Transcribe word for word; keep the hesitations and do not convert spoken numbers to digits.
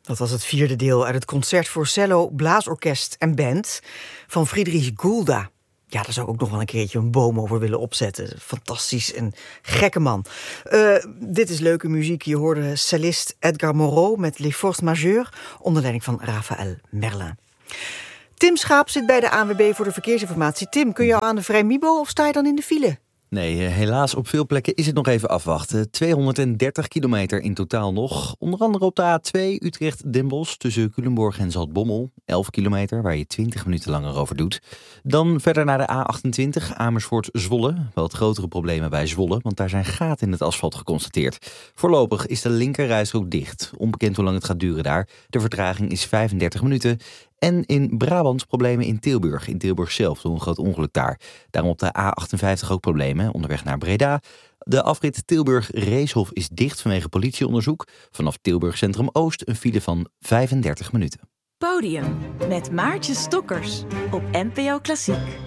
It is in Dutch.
Dat was het vierde deel uit het concert voor cello, blaasorkest en band van Friedrich Gulda. Ja, daar zou ik ook nog wel een keertje een boom over willen opzetten. Fantastisch, een gekke man. Uh, dit is leuke muziek. Je hoorde cellist Edgar Moreau met Les Forces Majeures onder leiding van Raphaël Merlin. Tim Schaap zit bij de A N W B voor de verkeersinformatie. Tim, kun je al aan de Vrijmibo of sta je dan in de file? Nee, helaas op veel plekken is het nog even afwachten. tweehonderddertig kilometer in totaal nog. Onder andere op de A twee Utrecht-Den Bosch tussen Culemborg en Zaltbommel. elf kilometer, waar je twintig minuten langer over doet. Dan verder naar de A achtentwintig Amersfoort-Zwolle. Wel wat grotere problemen bij Zwolle, want daar zijn gaten in het asfalt geconstateerd. Voorlopig is de linkerrijstrook dicht. Onbekend hoe lang het gaat duren daar. De vertraging is vijfendertig minuten. En in Brabant problemen in Tilburg. In Tilburg zelf door een groot ongeluk daar. Daarom op de A achtenvijftig ook problemen. Onderweg naar Breda. De afrit Tilburg-Reeshof is dicht vanwege politieonderzoek. Vanaf Tilburg Centrum Oost een file van vijfendertig minuten. Podium met Maartje Stokkers op N P O Klassiek.